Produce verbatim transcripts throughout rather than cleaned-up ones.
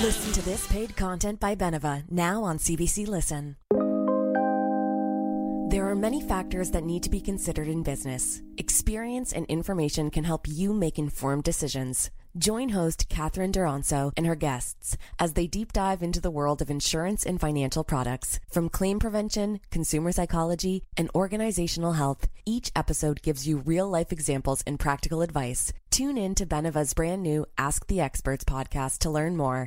Listen to this paid content by Beneva, now on C B C Listen. There are many factors that need to be considered in business. Experience and information can help you make informed decisions. Join host Catherine Duranso and her guests as they deep dive into the world of insurance and financial products. From claim prevention, consumer psychology, and organizational health, each episode gives you real-life examples and practical advice. Tune in to Beneva's brand new Ask the Experts podcast to learn more.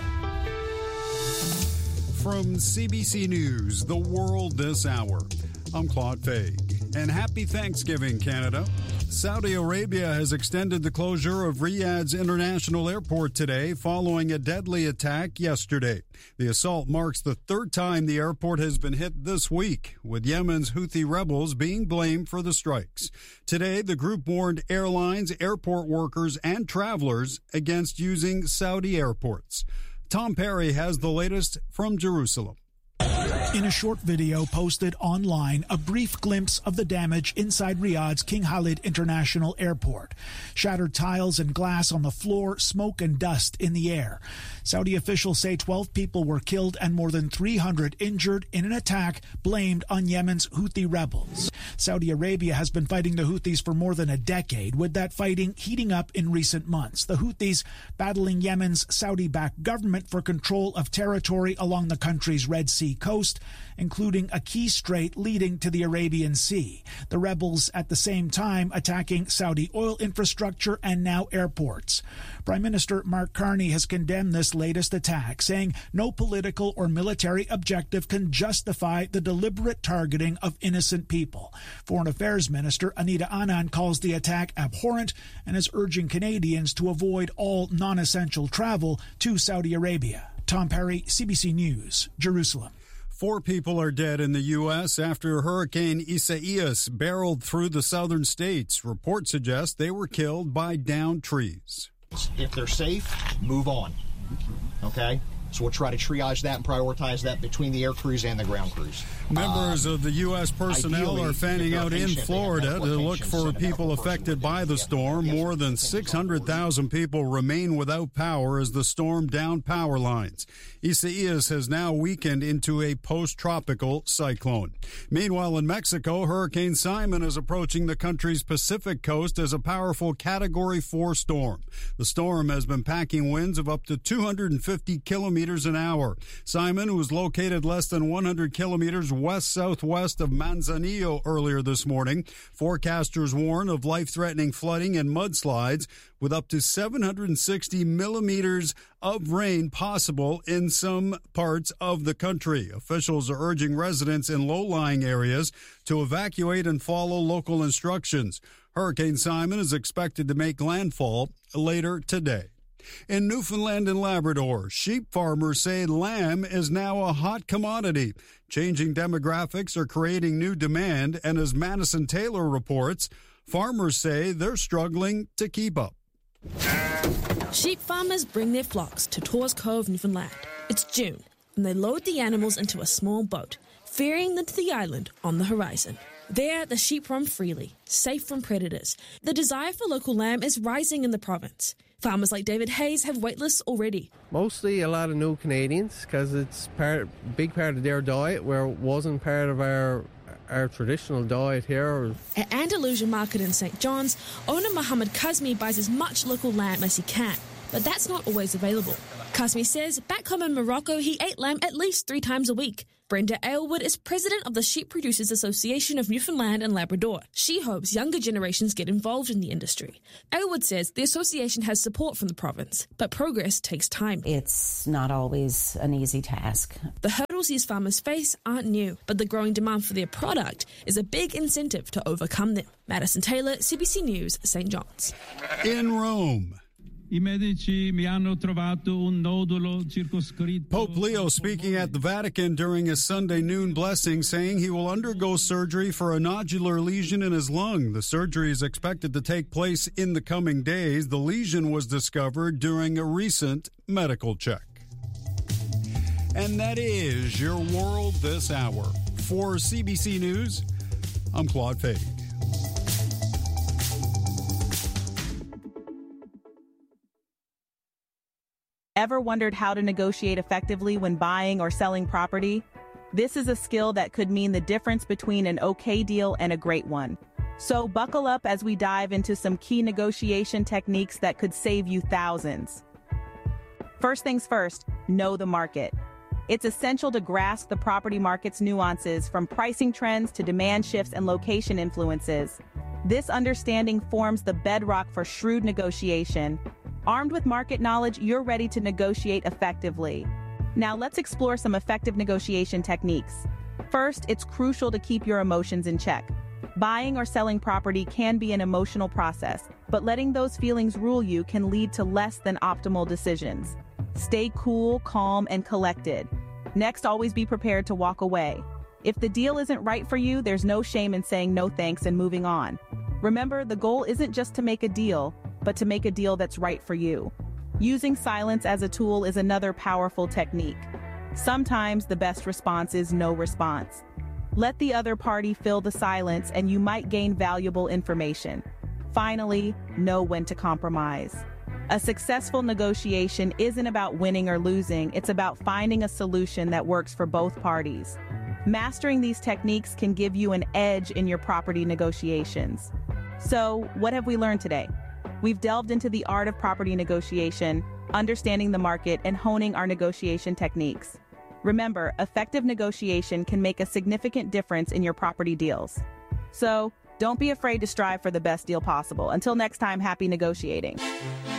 From C B C News, The World This Hour, I'm Claude Faig. And happy Thanksgiving, Canada. Saudi Arabia has extended the closure of Riyadh's international airport today following a deadly attack yesterday. The assault marks the third time the airport has been hit this week, with Yemen's Houthi rebels being blamed for the strikes. Today, the group warned airlines, airport workers, and travelers against using Saudi airports. Tom Perry has the latest from Jerusalem. In a short video posted online, a brief glimpse of the damage inside Riyadh's King Khalid International Airport. Shattered tiles and glass on the floor, smoke and dust in the air. Saudi officials say twelve people were killed and more than three hundred injured in an attack blamed on Yemen's Houthi rebels. Saudi Arabia has been fighting the Houthis for more than a decade, with that fighting heating up in recent months. The Houthis battling Yemen's Saudi-backed government for control of territory along the country's Red Sea coast, including a key strait leading to the Arabian Sea. The rebels at the same time attacking Saudi oil infrastructure and now airports. Prime Minister Mark Carney has condemned this latest attack, saying no political or military objective can justify the deliberate targeting of innocent people. Foreign Affairs Minister Anita Anand calls the attack abhorrent and is urging Canadians to avoid all non-essential travel to Saudi Arabia. Tom Perry, C B C News, Jerusalem. Four people are dead in the U S after Hurricane Isaias barreled through the southern states. Reports suggest they were killed by downed trees. If they're safe, move on. Okay? So we'll try to triage that and prioritize that between the air crews and the ground crews. Members um, of the U S personnel are fanning out in Florida to look for people affected by the storm. More than six hundred thousand people remain without power as the storm downed power lines. Isaias has now weakened into a post-tropical cyclone. Meanwhile, in Mexico, Hurricane Simon is approaching the country's Pacific coast as a powerful Category four storm. The storm has been packing winds of up to two hundred fifty kilometers an hour. Simon, who was located less than one hundred kilometers west-southwest of Manzanillo earlier this morning, forecasters warn of life-threatening flooding and mudslides with up to seven hundred sixty millimeters of rain possible in some parts of the country. Officials are urging residents in low-lying areas to evacuate and follow local instructions. Hurricane Simon is expected to make landfall later today. In Newfoundland and Labrador, sheep farmers say lamb is now a hot commodity. Changing demographics are creating new demand, and as Madison Taylor reports, farmers say they're struggling to keep up. Sheep farmers bring their flocks to Torres Cove, Newfoundland. It's June, and they load the animals into a small boat, ferrying them to the island on the horizon. There, the sheep roam freely, safe from predators. The desire for local lamb is rising in the province. Farmers like David Hayes have waitlists already. Mostly a lot of new Canadians, because it's part, big part of their diet, where it wasn't part of our our traditional diet here. At Andalusia Market in Saint John's, owner Mohammed Kazmi buys as much local lamb as he can, but that's not always available. Kazmi says back home in Morocco, he ate lamb at least three times a week. Brenda Aylward is president of the Sheep Producers Association of Newfoundland and Labrador. She hopes younger generations get involved in the industry. Aylward says the association has support from the province, but progress takes time. It's not always an easy task. The hurdles these farmers face aren't new, but the growing demand for their product is a big incentive to overcome them. Madison Taylor, C B C News, Saint John's. In Rome, Pope Leo speaking at the Vatican during a Sunday noon blessing, saying he will undergo surgery for a nodular lesion in his lung. The surgery is expected to take place in the coming days. The lesion was discovered during a recent medical check. And that is your World This Hour. For C B C News, I'm Claude Faig. Ever wondered how to negotiate effectively when buying or selling property? This is a skill that could mean the difference between an okay deal and a great one. So buckle up as we dive into some key negotiation techniques that could save you thousands. First things first, know the market. It's essential to grasp the property market's nuances, from pricing trends to demand shifts and location influences. This understanding forms the bedrock for shrewd negotiation. Armed with market knowledge, you're ready to negotiate effectively. Now let's explore some effective negotiation techniques. First, it's crucial to keep your emotions in check. Buying or selling property can be an emotional process, but letting those feelings rule you can lead to less than optimal decisions. Stay cool, calm, and collected. Next, always be prepared to walk away. If the deal isn't right for you, there's no shame in saying no thanks and moving on. Remember, the goal isn't just to make a deal, but to make a deal that's right for you. Using silence as a tool is another powerful technique. Sometimes the best response is no response. Let the other party fill the silence and you might gain valuable information. Finally, know when to compromise. A successful negotiation isn't about winning or losing, it's about finding a solution that works for both parties. Mastering these techniques can give you an edge in your property negotiations. So, what have we learned today? We've delved into the art of property negotiation, understanding the market, and honing our negotiation techniques. Remember, effective negotiation can make a significant difference in your property deals. So, don't be afraid to strive for the best deal possible. Until next time, happy negotiating.